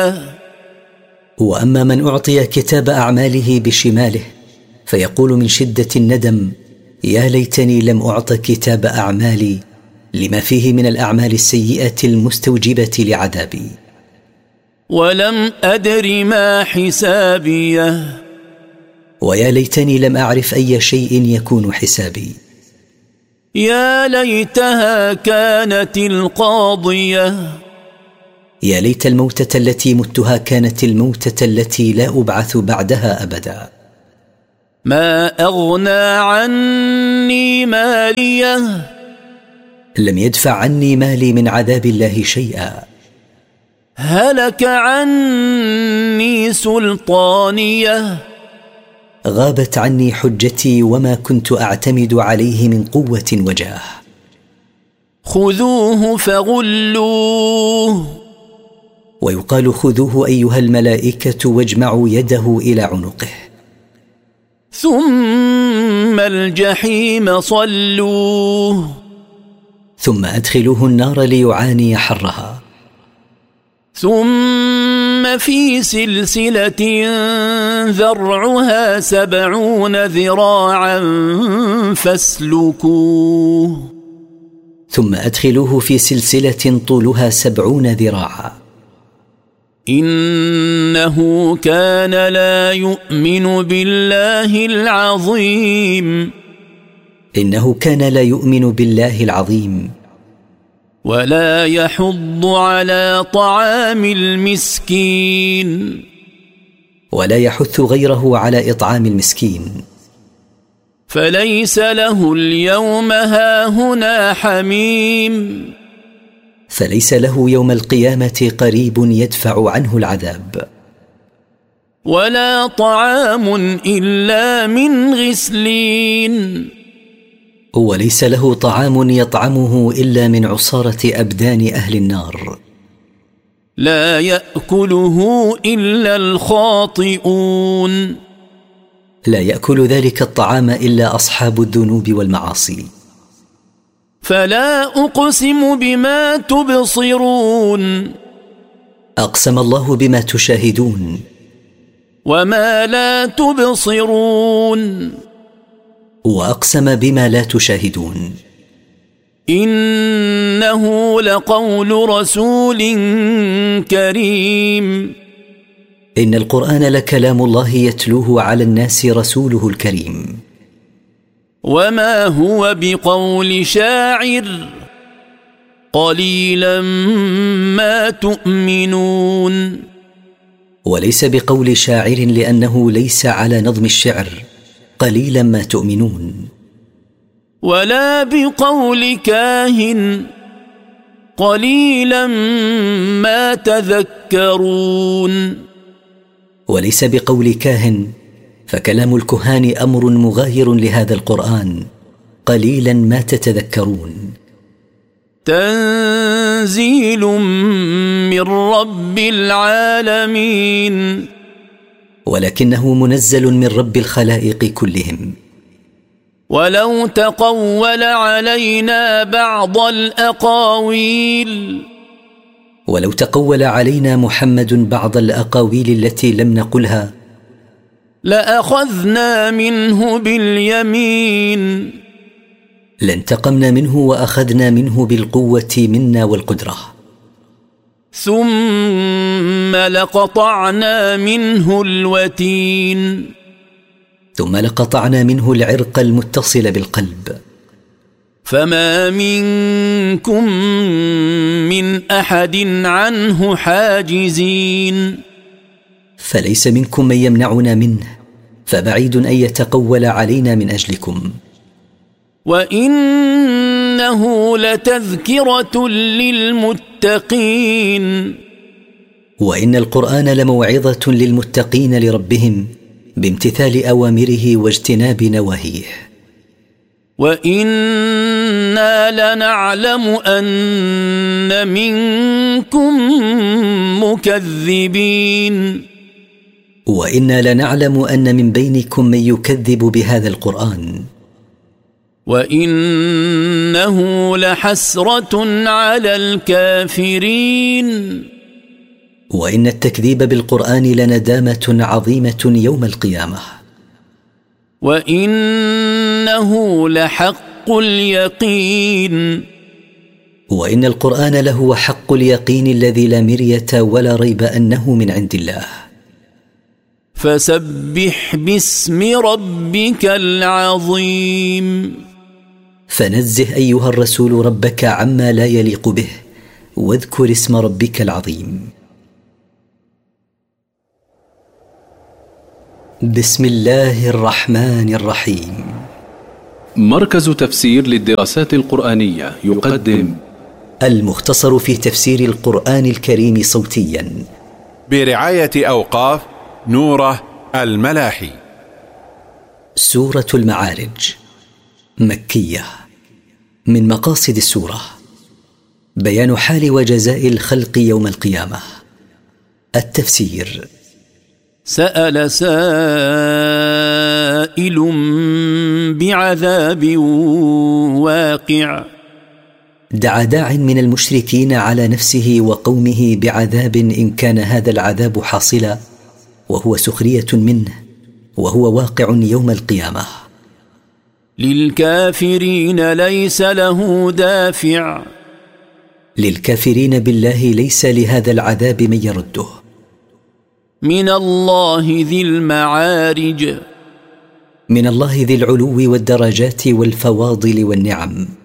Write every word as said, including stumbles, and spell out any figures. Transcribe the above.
وأما من أعطي كتاب أعماله بشماله فيقول من شدة الندم: يا ليتني لم أعط كتاب أعمالي لما فيه من الأعمال السيئة المستوجبة لعذابي. ولم أدر ما حسابيه. ويا ليتني لم أعرف أي شيء يكون حسابي. يا ليتها كانت القاضية. يا ليت الموتة التي متها كانت الموتة التي لا أبعث بعدها أبدا. ما أغنى عني ماليه. لم يدفع عني مالي من عذاب الله شيئا. هلك عني سلطانيه. غابت عني حجتي وما كنت أعتمد عليه من قوة وجاه. خذوه فغلوه. ويقال: خذوه أيها الملائكة واجمعوا يده إلى عنقه. ثم الجحيم صلوه. ثم أدخلوه النار ليعاني حرها. ثم في سلسلة ذرعها سبعون ذراعا فاسلكوه. ثم أدخلوه في سلسلة طولها سبعون ذراعا. إنه كان لا يؤمن بالله العظيم. إنه كان لا يؤمن بالله العظيم. ولا يحض على طعام المسكين. ولا يحث غيره على إطعام المسكين. فليس له اليوم هاهنا حميم. فليس له يوم القيامة قريب يدفع عنه العذاب. ولا طعام إلا من غسلين. وليس له طعام يطعمه إلا من عصارة أبدان أهل النار. لا يأكله إلا الخاطئون. لا يأكل ذلك الطعام إلا أصحاب الذنوب والمعاصي. فلا أقسم بما تبصرون. أقسم الله بما تشاهدون. وما لا تبصرون. وأقسم بما لا تشاهدون. إنه لقول رسول كريم. إن القرآن لكلام الله يتلوه على الناس رسوله الكريم. وما هو بقول شاعر قليلا ما تؤمنون. وليس بقول شاعر لأنه ليس على نظم الشعر، قليلا ما تؤمنون. ولا بقول كاهن قليلا ما تذكرون. وليس بقول كاهن، فكلام الكهان أمر مغاير لهذا القرآن، قليلا ما تتذكرون. تنزيل من رب العالمين. ولكنه منزل من رب الخلائق كلهم. ولو تقول علينا بعض الأقاويل. ولو تقول علينا محمد بعض الأقاويل التي لم نقلها لأخذنا منه باليمين. لانتقمنا منه وأخذنا منه بالقوة منا والقدرة. ثم لقطعنا منه الوتين. ثم لقطعنا منه العرق المتصل بالقلب. فما منكم من أحد عنه حاجزين. فليس منكم من يمنعنا منه، فبعيد أن يتقول علينا من أجلكم. وإنه لتذكرة للمتقين. وإن القرآن لموعظة للمتقين لربهم بامتثال أوامره واجتناب نواهيه. وإنا لنعلم أن منكم مكذبين. وإنا لنعلم أن من بينكم من يكذب بهذا القرآن. وإنه لحسرة على الكافرين. وإن التكذيب بالقرآن لندامة عظيمة يوم القيامة. وإنه لحق اليقين. وإن القرآن لهو حق اليقين الذي لا مرية ولا ريب أنه من عند الله. فسبح باسم ربك العظيم. فنزه أيها الرسول ربك عما لا يليق به، واذكر اسم ربك العظيم. بسم الله الرحمن الرحيم. مركز تفسير للدراسات القرآنية يقدم المختصر في تفسير القرآن الكريم صوتيا برعاية أوقاف نوره الملاحي. سورة المعارج مكية. من مقاصد السورة بيان حال وجزاء الخلق يوم القيامة. التفسير: سأل سائل بعذاب واقع. دعا داع من المشركين على نفسه وقومه بعذاب إن كان هذا العذاب حاصلا، وهو سخرية منه، وهو واقع يوم القيامة. للكافرين ليس له دافع. للكافرين بالله ليس لهذا العذاب من يرده. من الله ذي المعارج. من الله ذي العلو والدرجات والفواضل والنعم.